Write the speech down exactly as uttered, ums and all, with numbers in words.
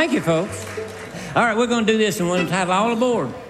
Thank you, folks. All right, we're going to do this and we'll have all aboard.